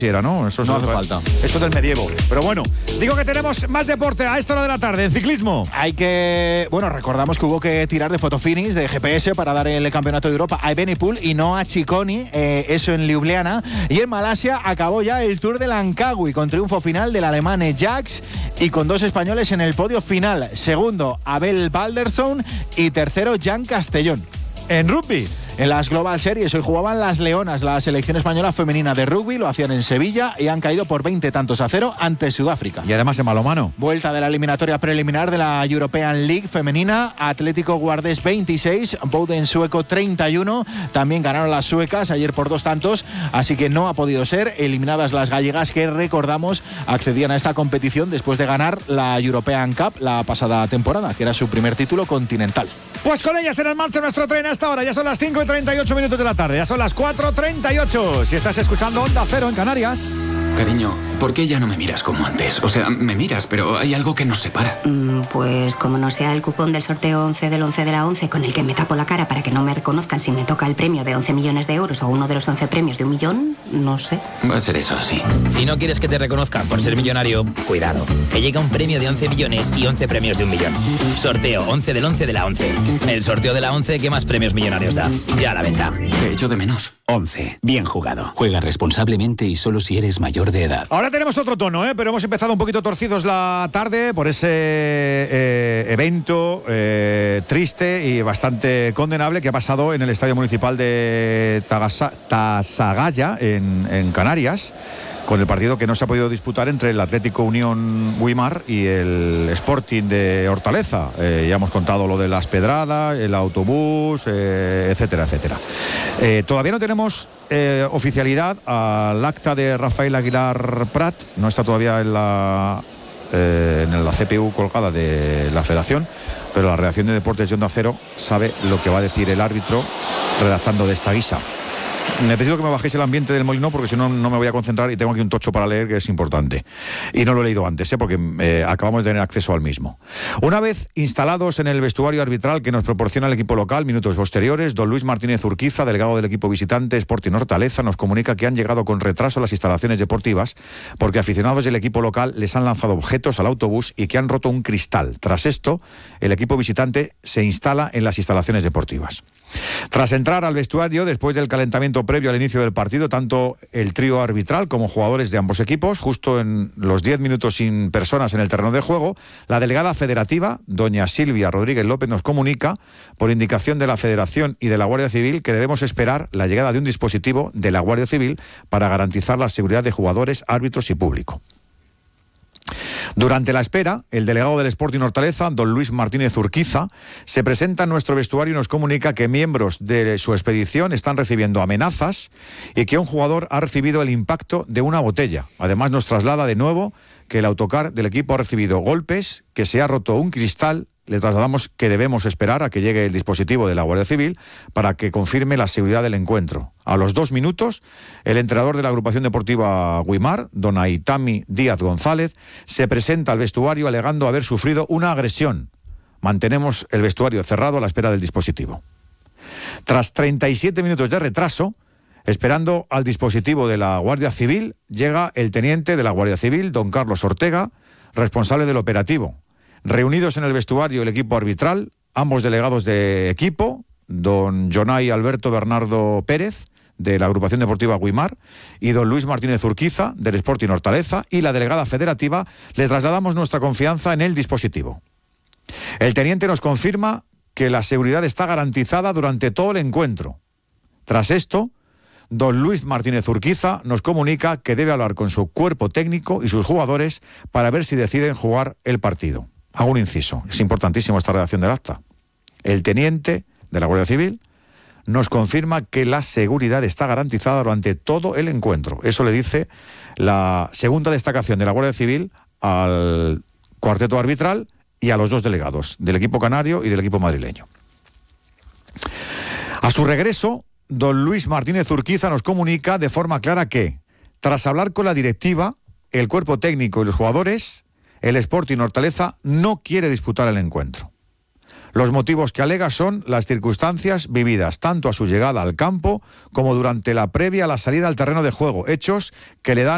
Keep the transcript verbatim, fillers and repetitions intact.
Era, ¿no? Eso no hace falta. Esto del medievo. Pero bueno, digo que tenemos más deporte a esta hora de la tarde, en ciclismo. Hay que... Bueno, recordamos que hubo que tirar de fotofinish, de G P S, para dar el Campeonato de Europa a Evenepoel y no a Ciccone, eh, eso en Ljubljana. Y en Malasia acabó ya el Tour de Langkawi, con triunfo final del alemán Jax y con dos españoles en el podio final. Segundo, Abel Baldersson, y tercero, Jan Castellón. En rugby. En las Global Series hoy jugaban las Leonas, la selección española femenina de rugby, lo hacían en Sevilla y han caído por veinte tantos a cero ante Sudáfrica. Y además en balonmano. Vuelta de la eliminatoria preliminar de la European League femenina, Atlético Guardés veintiséis, Boden sueco treinta y uno, también ganaron las suecas ayer por dos tantos, así que no ha podido ser, eliminadas las gallegas que recordamos accedían a esta competición después de ganar la European Cup la pasada temporada, que era su primer título continental. Pues con ellas en el marcha nuestro tren a esta hora. Ya son las cinco y treinta y ocho minutos de la tarde. Ya son las cuatro y treinta y ocho. Si estás escuchando Onda Cero en Canarias. Cariño, ¿por qué ya no me miras como antes? O sea, me miras, pero hay algo que nos separa. Mm, pues como no sea el cupón del sorteo once del once de la once con el que me tapo la cara para que no me reconozcan si me toca el premio de once millones de euros o uno de los once premios de un millón, no sé. Va a ser eso, sí. Si no quieres que te reconozcan por ser millonario, cuidado, que llega un premio de once millones y once premios de un millón. Sorteo once del once de la once. El sorteo de la once que más premios millonarios da. Ya a la venta. Te echo de menos. once. Bien jugado. Juega responsablemente y solo si eres mayor de edad. Ahora tenemos otro tono, ¿eh? Pero hemos empezado un poquito torcidos la tarde por ese eh, evento eh, triste y bastante condenable que ha pasado en el Estadio Municipal de Tagasa, Tasagaya, en, en Canarias, con el partido que no se ha podido disputar entre el Atlético Unión Guimar y el Sporting de Hortaleza. Eh, ya hemos contado lo de las pedradas, el autobús, eh, etcétera, etcétera. Eh, todavía no tenemos eh, oficialidad al acta de Rafael Aguilar Prat, no está todavía en la, eh, en la C P U colgada de la Federación, pero la redacción de Deportes de Onda Cero sabe lo que va a decir el árbitro redactando de esta guisa. Necesito que me bajéis el ambiente del Molinó porque si no, no me voy a concentrar y tengo aquí un tocho para leer que es importante. Y no lo he leído antes, ¿eh? porque eh, acabamos de tener acceso al mismo. Una vez instalados en el vestuario arbitral que nos proporciona el equipo local, minutos posteriores, don Luis Martínez Urquiza, delegado del equipo visitante Sporting Hortaleza, nos comunica que han llegado con retraso a las instalaciones deportivas porque aficionados del equipo local les han lanzado objetos al autobús y que han roto un cristal. Tras esto, el equipo visitante se instala en las instalaciones deportivas. Tras entrar al vestuario, después del calentamiento previo al inicio del partido, tanto el trío arbitral como jugadores de ambos equipos, justo en los diez minutos sin personas en el terreno de juego, la delegada federativa, doña Silvia Rodríguez López, nos comunica, por indicación de la Federación y de la Guardia Civil, que debemos esperar la llegada de un dispositivo de la Guardia Civil para garantizar la seguridad de jugadores, árbitros y público. Durante la espera, el delegado del Sporting Hortaleza, don Luis Martínez Urquiza, se presenta en nuestro vestuario y nos comunica que miembros de su expedición están recibiendo amenazas y que un jugador ha recibido el impacto de una botella. Además, nos traslada de nuevo que el autocar del equipo ha recibido golpes, que se ha roto un cristal. Le trasladamos que debemos esperar a que llegue el dispositivo de la Guardia Civil para que confirme la seguridad del encuentro. A los dos minutos, el entrenador de la agrupación deportiva Guimar, don Aitami Díaz González, se presenta al vestuario alegando haber sufrido una agresión. Mantenemos el vestuario cerrado a la espera del dispositivo. Tras treinta y siete minutos de retraso, esperando al dispositivo de la Guardia Civil, llega el teniente de la Guardia Civil, don Carlos Ortega, responsable del operativo. Reunidos en el vestuario el equipo arbitral, ambos delegados de equipo, don Jonay Alberto Bernardo Pérez, de la agrupación deportiva Guimar, y don Luis Martínez Urquiza, del Sporting Hortaleza, y la delegada federativa, les trasladamos nuestra confianza en el dispositivo. El teniente nos confirma que la seguridad está garantizada durante todo el encuentro. Tras esto, don Luis Martínez Urquiza nos comunica que debe hablar con su cuerpo técnico y sus jugadores para ver si deciden jugar el partido. Hago un inciso, es importantísimo esta redacción del acta. El teniente de la Guardia Civil nos confirma que la seguridad está garantizada durante todo el encuentro. Eso le dice la segunda destacación de la Guardia Civil al cuarteto arbitral y a los dos delegados, del equipo canario y del equipo madrileño. A su regreso, don Luis Martínez Urquiza nos comunica de forma clara que, tras hablar con la directiva, el cuerpo técnico y los jugadores, el Sporting Hortaleza no quiere disputar el encuentro. Los motivos que alega son las circunstancias vividas tanto a su llegada al campo como durante la previa a la salida al terreno de juego, hechos que le dan